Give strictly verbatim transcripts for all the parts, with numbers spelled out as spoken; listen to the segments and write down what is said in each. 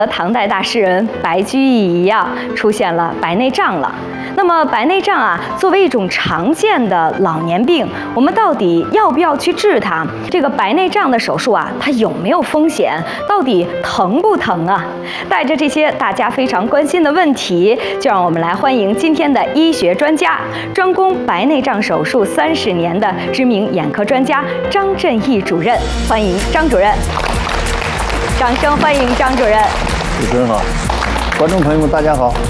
和唐代大诗人白居易一样，出现了白内障了。那么白内障啊，作为一种常见的老年病，我们到底要不要去治它？这个白内障的手术啊，它有没有风险？到底疼不疼啊？带着这些大家非常关心的问题，就让我们来欢迎今天的医学专家，专攻白内障手术三十年的知名眼科专家张振义主任。欢迎张主任，掌声欢迎张主任。 主持人好，观众朋友们大家好。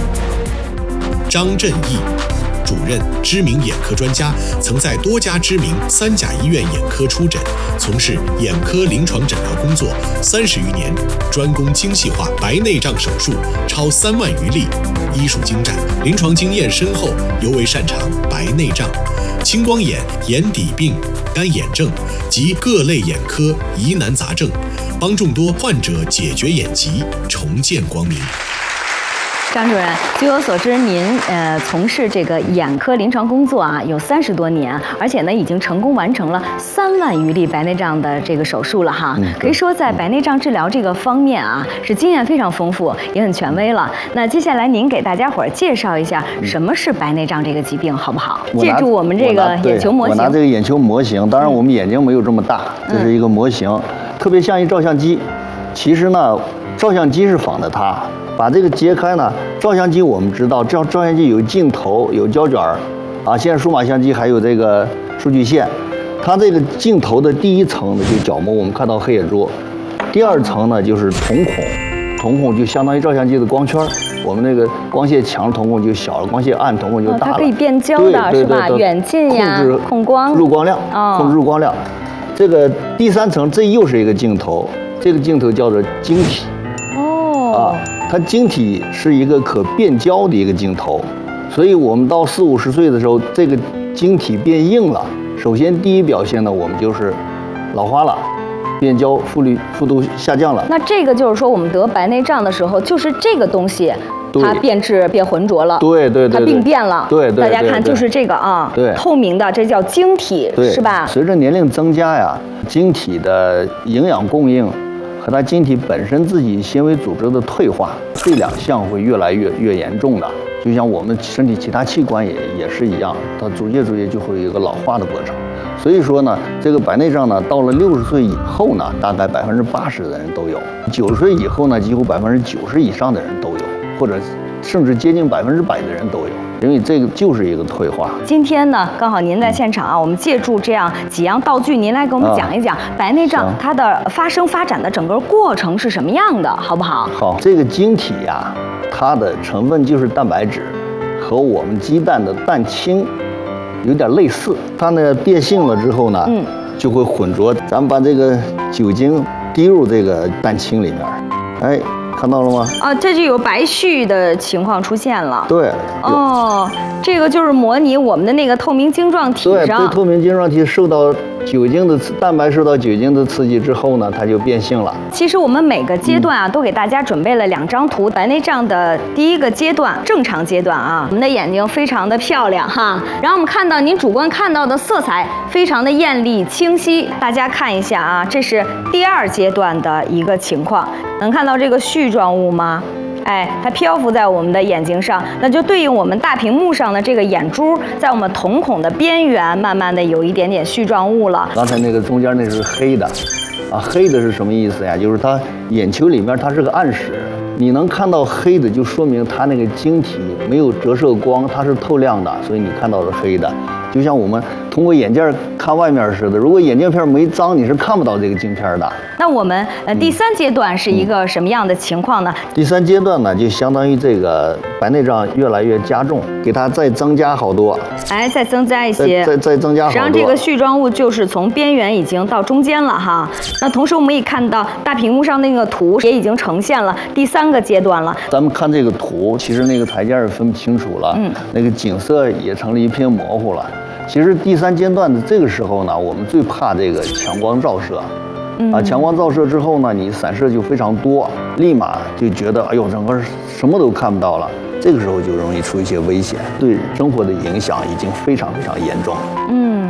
张振义主任，知名眼科专家，曾在多家知名三甲医院眼科出诊，从事眼科临床诊疗工作三十余年，专攻精细化白内障手术超三万余例，医术精湛，临床经验深厚，尤为擅长白内障、青光眼、眼底病、干眼症及各类眼科疑难杂症，帮众多患者解决眼疾，重见光明。 张主任，据我所知，您呃从事这个眼科临床工作啊有三十多年，而且呢已经成功完成了三万余例白内障的这个手术了哈。嗯、可以说在白内障治疗这个方面啊是经验非常丰富，也很权威了。那接下来您给大家伙儿介绍一下什么是白内障这个疾病，好不好？借助我们这个眼球模型。 我拿这个眼球模型，当然我们眼睛没有这么大，这是一个模型，嗯、特别像一照相机。其实呢，照相机是仿的它。把这个揭开呢，照相机我们知道，照照相机有镜头，有胶卷儿，啊，现在数码相机还有这个数据线。它这个镜头的第一层呢，就角膜，我们看到黑眼珠；第二层呢，就是瞳孔，瞳孔就相当于照相机的光圈。我们那个光线强瞳孔就小了，光线暗瞳孔就大了。 它可以变焦的是吧？远近呀，控光、 入光量，控制入光量。这个第三层，这又是一个镜头，这个镜头叫做晶体。哦。啊。它晶体是一个可变焦的一个镜头，所以我们到四五十岁的时候，这个晶体变硬了。首先第一表现呢，我们就是老花了，变焦幅率幅度下降了。 那这个就是说，我们得白内障的时候，就是这个东西它变质变浑浊了， 对对对， 它病变了。 对对， 大家看就是这个啊， 对， 透明的，这叫晶体，是吧？ 随着年龄增加呀，晶体的营养供应和它晶体本身自己纤维组织的退化，这两项会越来越越严重的。就像我们身体其他器官也也是一样，它逐渐逐渐就会有一个老化的过程。所以说呢，这个白内障呢，到了六十岁以后呢，大概百分之八十的人都有；九十岁以后呢，几乎百分之九十以上的人都有，或者甚至接近百分之百的人都有。因为这个就是一个退化。今天呢，刚好您在现场啊，我们借助这样几样道具，您来给我们讲一讲、啊、白内障它的发生发展的整个过程是什么样的，好不好？ 好，这个晶体呀、啊，它的成分就是蛋白质，和我们鸡蛋的蛋清有点类似。它呢变性了之后呢，嗯，就会混浊。咱们把这个酒精滴入这个蛋清里面，哎。看到了吗？ 啊，这就有白絮的情况出现了。 对。 哦，这个就是模拟我们的那个透明晶状体上。 对，这透明晶状体受到酒精的蛋白受到酒精的刺激之后呢，它就变性了。 其实我们每个阶段啊，嗯、都给大家准备了两张图。白内障的第一个阶段，正常阶段啊，我们的眼睛非常的漂亮哈。然后我们看到您主观看到的色彩非常的艳丽清晰。大家看一下啊，这是第二阶段的一个情况，能看到这个絮状物吗？哎，它漂浮在我们的眼睛上，那就对应我们大屏幕上的这个眼珠，在我们瞳孔的边缘，慢慢的有一点点絮状物了。 刚才那个中间那是黑的，啊，黑的是什么意思呀？就是它眼球里面它是个暗室，你能看到黑的，就说明它那个晶体没有折射光，它是透亮的，所以你看到是黑的。就像我们通过眼镜看外面似的，如果眼镜片没脏，你是看不到这个镜片的。 那我们呃第三阶段是一个什么样的情况呢？ 嗯、第三阶段呢，就相当于这个白内障越来越加重，给它再增加好多。 哎，再增加一些， 再再增加好多。 实际上这个絮状物就是从边缘已经到中间了哈。那同时我们也看到大屏幕上那个图也已经呈现了第三个阶段了。 咱们看这个图，其实那个台阶也分不清楚了，嗯，那个景色也成了一片模糊了。其实第三阶段的这个时候呢，我们最怕这个强光照射，啊，强光照射之后呢，你散射就非常多，立马就觉得哎呦，整个什么都看不到了。这个时候就容易出一些危险，对生活的影响已经非常非常严重了。 嗯。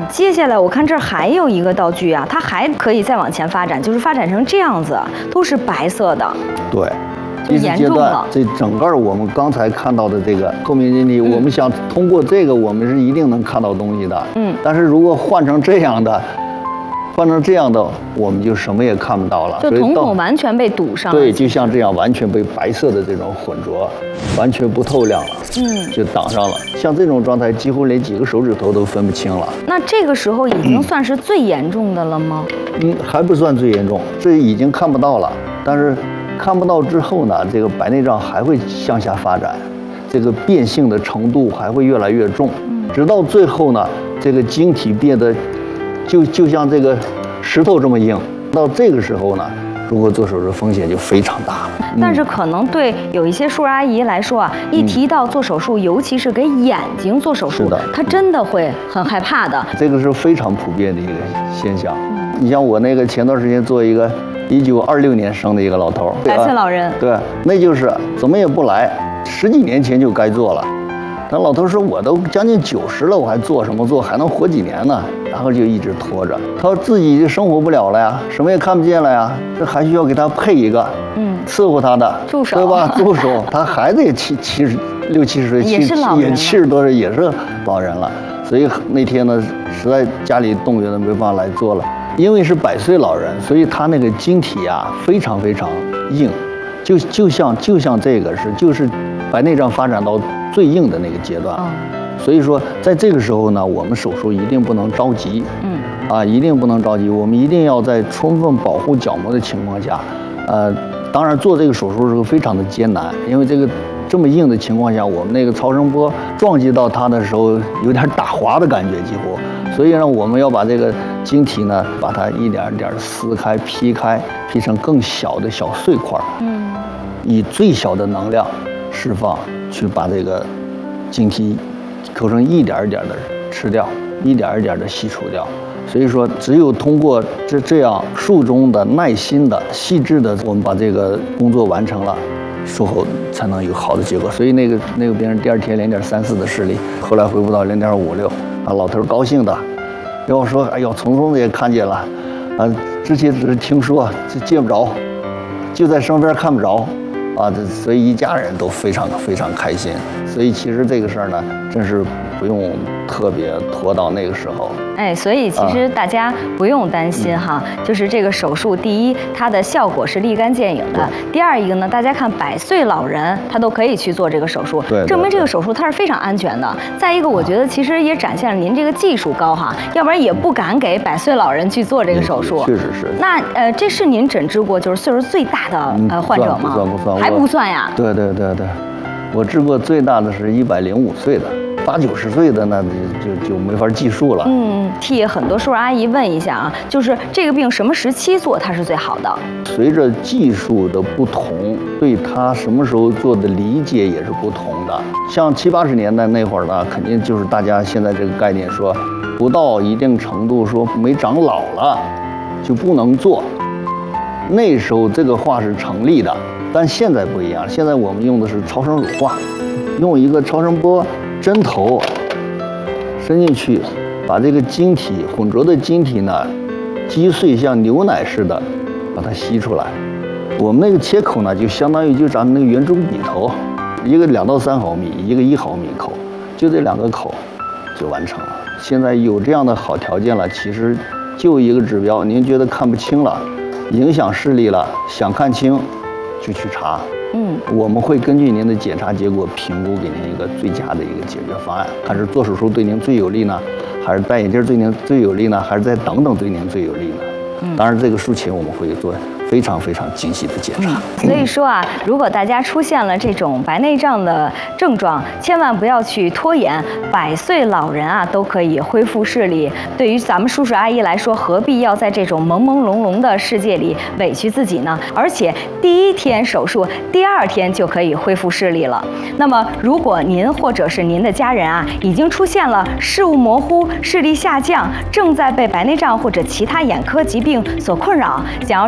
接下来我看这儿还有一个道具啊，它还可以再往前发展，就是发展成这样子，都是白色的。 对。 就严重了。 这整个我们刚才看到的这个透明晶体，嗯、我们想通过这个，我们是一定能看到东西的。嗯。但是如果换成这样的，换成这样的，我们就什么也看不到了。 就瞳孔完全被堵上了。 对，就像这样完全被白色的这种混浊，完全不透亮了。嗯。就挡上了。像这种状态，几乎连几个手指头都分不清了。 那这个时候已经算是最严重的了吗？ 嗯，还不算最严重，这已经看不到了，但是。看不到之后呢，这个白内障还会向下发展，这个变性的程度还会越来越重，直到最后呢，这个晶体变得就就像这个石头这么硬。到这个时候呢，如果做手术风险就非常大了。 但是可能对有一些叔叔阿姨来说啊，一提到做手术，尤其是给眼睛做手术，他真的会很害怕的。 这个是非常普遍的一个现象。你像我那个前段时间做一个。一九二六年生的一个老头， 白色老人， 对，那就是怎么也不来，十几年前就该做了。但老头说，我都将近九十了，我还做什么做，还能活几年呢？然后就一直拖着，他自己就生活不了了呀，什么也看不见了呀，这还需要给他配一个，嗯，伺候他的助手， 对吧？助手，他孩子也七七十六七十岁， 也是老人， 也七十多岁，也是老人了。所以那天呢，实在家里动员的没办法来做了。因为是百岁老人，所以他那个晶体啊非常非常硬，就就像就像这个是就是白内障发展到最硬的那个阶段，所以说在这个时候呢，我们手术一定不能着急，嗯，啊一定不能着急，我们一定要在充分保护角膜的情况下，呃，当然做这个手术的时候非常的艰难，因为这个这么硬的情况下，我们那个超声波撞击到它的时候有点打滑的感觉几乎。所以呢，我们要把这个晶体呢，把它一点一点的撕开、劈开，劈成更小的小碎块，嗯，以最小的能量释放，去把这个晶体口成一点一点的吃掉，一点一点的吸除掉。所以说，只有通过这这样术中的耐心的、细致的，我们把这个工作完成了，术后才能有好的结果。所以那个那个病人第二天零点三四的视力，后来恢复到零点五六。啊，老头高兴的，然后说：“哎呦，匆匆的也看见了，啊，之前只是听说，这见不着，就在身边看不着，啊，这所以一家人都非常非常开心。所以其实这个事儿呢，真是不用特别拖到那个时候。 哎，所以其实大家不用担心哈，嗯、就是这个手术，第一，它的效果是立竿见影的；第二一个呢，大家看百岁老人他都可以去做这个手术， 对， 证明这个手术它是非常安全的。再一个，我觉得其实也展现了您这个技术高哈，要不然也不敢给百岁老人去做这个手术。 确实是。 那呃，这是您诊治过就是岁数最大的呃患者吗？ 不算不算， 还不算呀。 对对对对，我治过最大的是一百零五岁的。八九十岁的那就就就没法计数了。 嗯，替很多叔叔阿姨问一下啊，就是这个病什么时期做它是最好的？ 随着技术的不同，对它什么时候做的理解也是不同的。像七八十年代那会儿呢，肯定就是大家现在这个概念说，不到一定程度说没长老了就不能做。那时候这个话是成立的，但现在不一样，现在我们用的是超声乳化，用一个超声波。针头伸进去，把这个晶体混浊的晶体呢击碎，像牛奶似的把它吸出来。我们那个切口呢，就相当于就咱们那个圆珠笔头，一个两到三毫米，一个一毫米口，就这两个口就完成了。现在有这样的好条件了，其实就一个指标，您觉得看不清了，影响视力了，想看清就去查。嗯，我们会根据您的检查结果评估，给您一个最佳的一个解决方案，看是做手术对您最有利呢，还是戴眼镜对您最有利呢，还是再等等对您最有利呢？嗯，当然这个术前我们会做非常非常精细的检查。 嗯、所以说啊，如果大家出现了这种白内障的症状，千万不要去拖延，百岁老人啊都可以恢复视力。对于咱们叔叔阿姨来说，何必要在这种朦朦胧胧的世界里委屈自己呢？而且第一天手术，第二天就可以恢复视力了。那么，如果您或者是您的家人啊，已经出现了视物模糊、视力下降，正在被白内障或者其他眼科疾病所困扰，想要找到照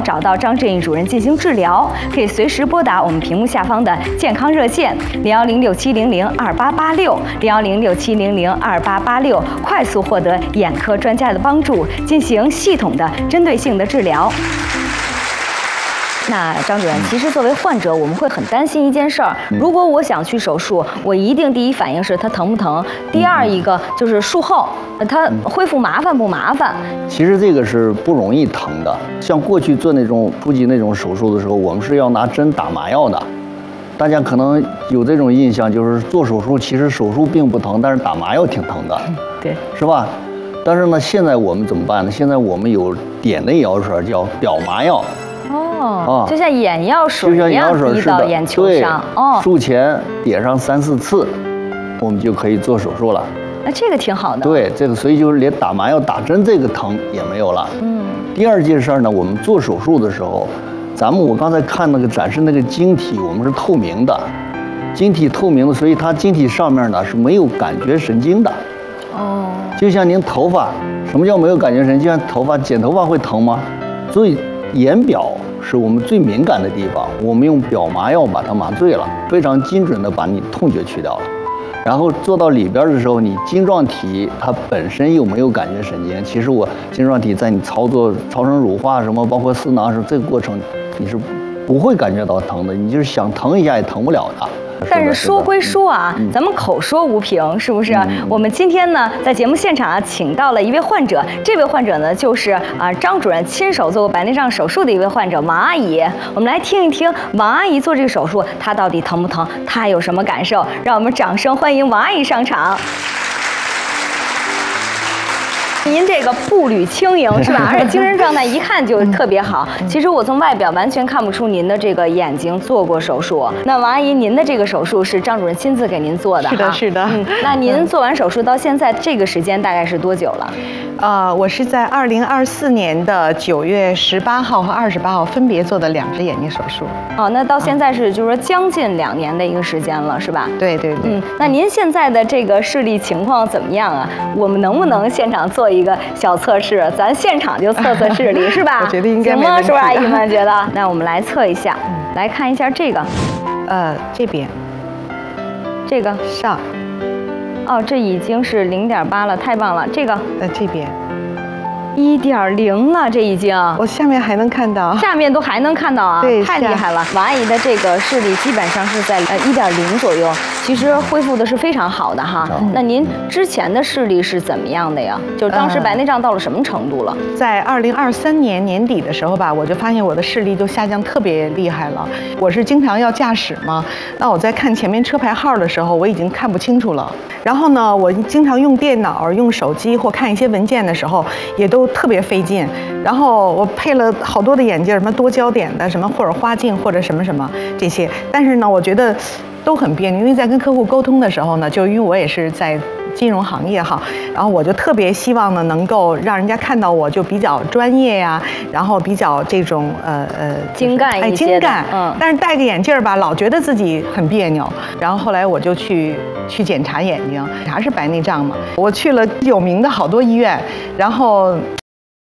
张振义主任进行治疗，可以随时拨打我们屏幕下方的健康热线零幺零六七零零二八八六零幺零六七零零二八八六，快速获得眼科专家的帮助，进行系统的、针对性的治疗。那张主任，其实作为患者，我们会很担心一件事儿。如果我想去手术，我一定第一反应是它疼不疼，第二一个就是术后它恢复麻烦不麻烦。 其实这个是不容易疼的。像过去做那种突击那种手术的时候，我们是要拿针打麻药的。大家可能有这种印象，就是做手术其实手术并不疼，但是打麻药挺疼的， 对， 是吧？但是呢，现在我们怎么办呢？现在我们有点内药水，叫表麻药。 哦，就像眼药水一样滴到眼球上， 哦，术前点上三四次，我们就可以做手术了。 那这个挺好的。 对，这个所以就是连打麻药、打针这个疼也没有了。嗯。第二件事呢，我们做手术的时候，咱们我刚才看那个展示那个晶体，我们是透明的，晶体透明的，所以它晶体上面呢是没有感觉神经的。哦。就像您头发，什么叫没有感觉神经？就像头发剪头发会疼吗？所以眼表是我们最敏感的地方，我们用表麻药把它麻醉了，非常精准的把你痛觉去掉了。然后做到里边的时候，你晶状体它本身又没有感觉神经。其实我晶状体在你操作超声乳化什么，包括撕囊时这个过程，你是不会感觉到疼的，你就是想疼一下也疼不了的。 但是说归说啊，嗯、咱们口说无凭，是不是？嗯、我们今天呢，在节目现场啊，请到了一位患者，这位患者呢，就是啊张主任亲手做过白内障手术的一位患者王阿姨。我们来听一听王阿姨做这个手术，她到底疼不疼？她有什么感受？让我们掌声欢迎王阿姨上场。您这个步履轻盈是吧？而且精神状态一看就特别好。其实我从外表完全看不出您的这个眼睛做过手术。那王阿姨，您的这个手术是张主任亲自给您做的？ 是的，是的。 嗯，那您做完手术到现在这个时间大概是多久了？ 呃，我是在二零二四年的九月十八号和二十八号分别做的两只眼睛手术。 哦，那到现在是就是说将近两年的一个时间了，是吧？ 对对对。 嗯，那您现在的这个视力情况怎么样啊？我们能不能现场做一个小测试？咱现场就测测视力，是吧？ 我觉得应该行吗？是不是阿姨们觉得？那我们来测一下，嗯、来看一下这个， 呃，这边， 这个上。 哦，这已经是零点八了，太棒了！这个， 呃，这边。 一点零了，这已经， 我下面还能看到， 下面都还能看到啊， 对， 太厉害了。王阿姨的这个视力基本上是在呃一点零左右，其实恢复的是非常好的哈。嗯、那您之前的视力是怎么样的呀？就是当时白内障到了什么程度了？ 呃、在二零二三年年底的时候吧，我就发现我的视力就下降特别厉害了。我是经常要驾驶嘛，那我在看前面车牌号的时候，我已经看不清楚了。然后呢，我经常用电脑、用手机或看一些文件的时候，也都特别费劲。然后我配了好多的眼镜，什么多焦点的，什么或者花镜或者什么什么这些。但是呢，我觉得都很别扭，因为在跟客户沟通的时候呢，就因为我也是在金融行业哈，然后我就特别希望呢，能够让人家看到我就比较专业呀，然后比较这种呃呃精干一些， 哎精干，嗯，但是戴个眼镜吧，老觉得自己很别扭。然后后来我就去去检查眼睛，查是白内障嘛。我去了有名的好多医院，然后